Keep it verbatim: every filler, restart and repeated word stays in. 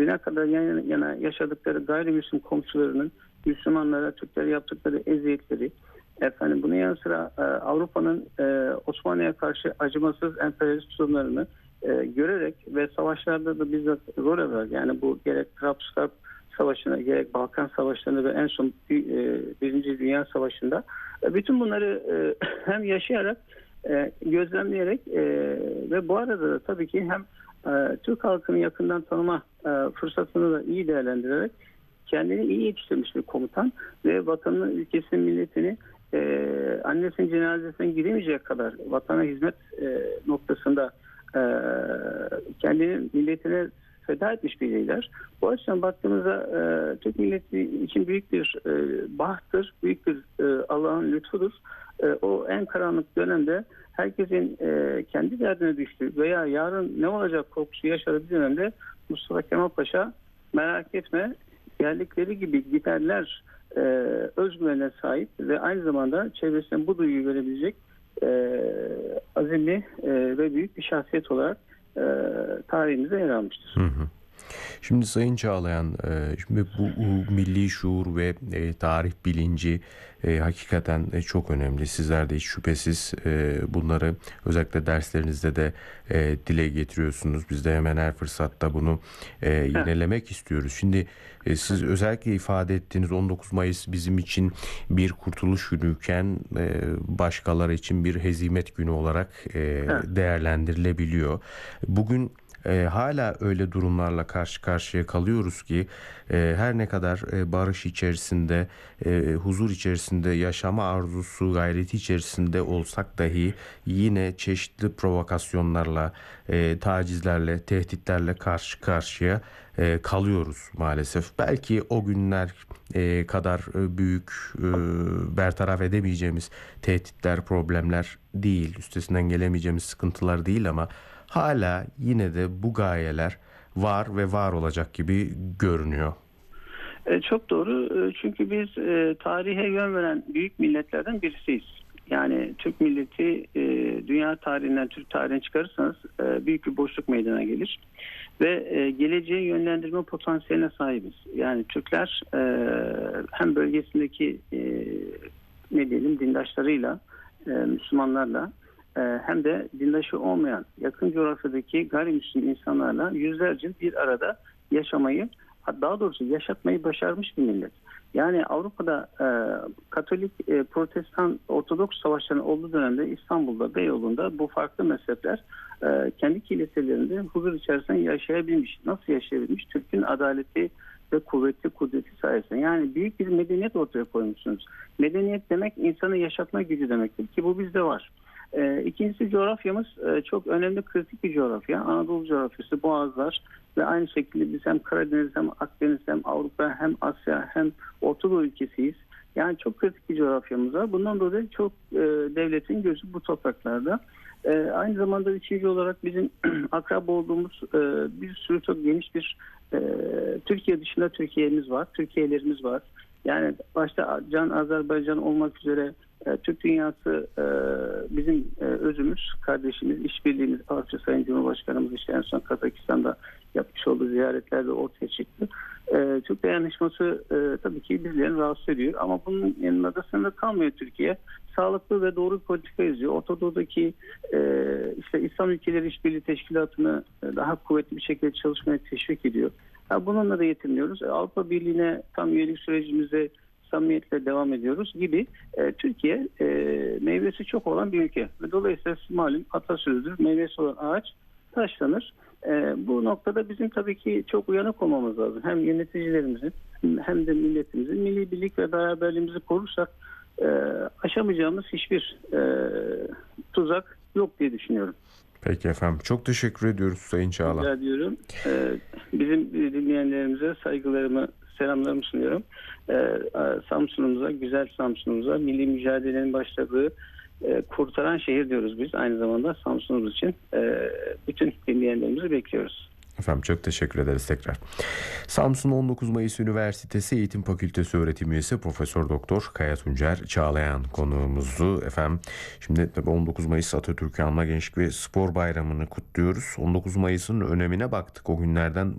düne kadar yan yana yaşadıkları gayrimüslim komşularının Müslümanlara, Türklere yaptıkları eziyetleri, efendim bunun yanı sıra e, Avrupa'nın e, Osmanlı'ya karşı acımasız emperyalist tutumlarını e, görerek ve savaşlarda da bizzat rol alarak, yani bu gerek Trablusgarp Savaşı'na, gerek Balkan Savaşları'nda ve en son e, Birinci Dünya Savaşı'nda e, bütün bunları e, hem yaşayarak, e, gözlemleyerek e, ve bu arada da tabii ki hem e, Türk halkını yakından tanıma e, fırsatını da iyi değerlendirerek kendini iyi yetiştirmiş bir komutan ve vatanını, ülkesini, milletini e, annesinin cenazesine gidemeyecek kadar vatana hizmet e, noktasında e, kendini milletine feda etmiş bir lider. Bu açıdan baktığımızda e, Türk milleti için büyük bir e, bahttır, büyük bir e, Allah'ın lütfudur. E, o en karanlık dönemde herkesin e, kendi derdine düştüğü veya yarın ne olacak korkusu yaşadığı bir dönemde Mustafa Kemal Paşa, merak etme, geldikleri gibi giderler e, özgüvene sahip ve aynı zamanda çevresinde bu duyguyu görebilecek e, azimli e, ve büyük bir şahsiyet olarak e, tarihimize yer almıştır. Hı hı. Şimdi Sayın Çağlayan, e, şimdi bu, bu milli şuur ve e, tarih bilinci e, hakikaten e, çok önemli. Sizler de hiç şüphesiz e, bunları özellikle derslerinizde de e, dile getiriyorsunuz. Biz de hemen her fırsatta bunu e, yinelemek evet. istiyoruz. Şimdi e, siz özellikle ifade ettiğiniz on dokuz Mayıs bizim için bir kurtuluş günüyken e, başkaları için bir hezimet günü olarak e, evet. değerlendirilebiliyor. Bugün E, hala öyle durumlarla karşı karşıya kalıyoruz ki e, her ne kadar e, barış içerisinde, e, huzur içerisinde yaşama arzusu, gayreti içerisinde olsak dahi yine çeşitli provokasyonlarla, e, tacizlerle, tehditlerle karşı karşıya e, kalıyoruz maalesef. Belki o günler e, kadar e, büyük, e, bertaraf edemeyeceğimiz tehditler, problemler değil, üstesinden gelemeyeceğimiz sıkıntılar değil ama hala yine de bu gayeler var ve var olacak gibi görünüyor. E, çok doğru. E, çünkü biz e, tarihe yön veren büyük milletlerden birisiyiz. Yani Türk milleti e, dünya tarihinden, Türk tarihini çıkarırsanız e, büyük bir boşluk meydana gelir. Ve e, geleceği yönlendirme potansiyeline sahibiz. Yani Türkler e, hem bölgesindeki e, ne diyelim dindaşlarıyla, e, Müslümanlarla, hem de dindaşı olmayan yakın coğrafyadaki gayrimüslim insanlarla yüzlerce bir arada yaşamayı, daha doğrusu yaşatmayı başarmış bir millet. Yani Avrupa'da e, Katolik, e, Protestan, Ortodoks savaşlarının olduğu dönemde İstanbul'da, Beyoğlu'nda bu farklı mezhepler e, kendi kiliselerinde huzur içerisinde yaşayabilmiş. Nasıl yaşayabilmiş? Türk'ün adaleti ve kuvvetli kudreti sayesinde. Yani büyük bir medeniyet ortaya koymuşsunuz. Medeniyet demek insanı yaşatma gücü demektir ki bu bizde var. E, ikincisi coğrafyamız e, çok önemli, kritik bir coğrafya. Anadolu coğrafyası, Boğazlar ve aynı şekilde biz hem Karadeniz hem Akdeniz hem Avrupa hem Asya hem Orta Doğu ülkesiyiz. Yani çok kritik bir coğrafyamız var. Bundan dolayı çok e, devletin gözü bu topraklarda. E, aynı zamanda üçüncü olarak bizim akrab olduğumuz e, bir sürü çok geniş bir e, Türkiye dışında Türkiye'miz var. Türkiye'lerimiz var. Yani başta Can Azerbaycan olmak üzere e, Türk dünyası e, bizim e, özümüz, kardeşimiz, işbirliğimiz, artı Sayın Cumhurbaşkanımız işte en son Kazakistan'da yapmış olduğu ziyaretlerde ortaya çıktı. E, Türk dayanışması e, tabii ki bizleri rahatsız ediyor ama bunun yanında da sınırlı kalmıyor Türkiye. Sağlıklı ve doğru bir politika izliyor. Orta Doğu'daki e, işte İslam Ülkeleri İşbirliği Teşkilatı'nı e, daha kuvvetli bir şekilde çalışmaya teşvik ediyor. Yani bununla da yetinmiyoruz. Avrupa Birliği'ne tam üyelik sürecimize samimiyetle devam ediyoruz gibi. E, Türkiye e, meyvesi çok olan bir ülke. Ve dolayısıyla malum atasözüdür. Meyvesi olan ağaç taşlanır. E, bu noktada bizim tabii ki çok uyanık olmamız lazım. Hem yöneticilerimizin hem de milletimizin milli birlik ve beraberliğimizi korursak e, aşamayacağımız hiçbir e, tuzak yok diye düşünüyorum. Peki efendim. Çok teşekkür ediyoruz Sayın Çağlayan. Rica ediyorum. Ee, bizim dinleyenlerimize saygılarımı, selamlarımı sunuyorum. Ee, Samsun'umuza, güzel Samsun'umuza, milli mücadelenin başladığı e, kurtaran şehir diyoruz biz. Aynı zamanda Samsun'umuz için e, bütün dinleyenlerimizi bekliyoruz. Efendim çok teşekkür ederiz tekrar. Samsun on dokuz Mayıs Üniversitesi Eğitim Fakültesi öğretim üyesi Profesör Doktor Kaya Tuncer Çağlayan konuğumuzdu. Efendim şimdi tabii on dokuz Mayıs Atatürk'ü Anma Gençlik ve Spor Bayramı'nı kutluyoruz. on dokuz Mayıs'ın önemine baktık o günlerden.